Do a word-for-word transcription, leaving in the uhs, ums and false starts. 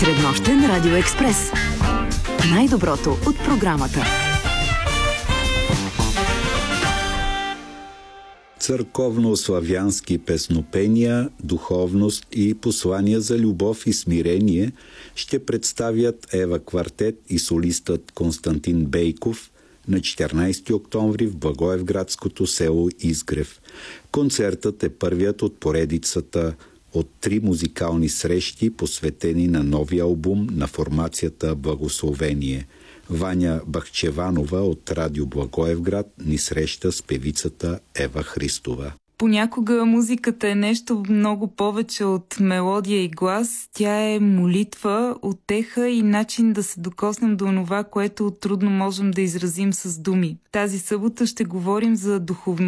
Среднощен Радио Експрес. Най-доброто от програмата. Църковно-славянски песнопения, духовност и послания за любов и смирение ще представят Ева Квартет и солистът Константин Бейков на четиринайсети октомври в Благоевградското село Изгрев. Концертът е първият от поредицата от три музикални срещи, посветени на новия албум на формацията Благословение. Ваня Бахчеванова от Радио Благоевград ни среща с певицата Ева Христова. Понякога музиката е нещо много повече от мелодия и глас. Тя е молитва, утеха и начин да се докоснем до това, което трудно можем да изразим с думи. Тази събота ще говорим за духовността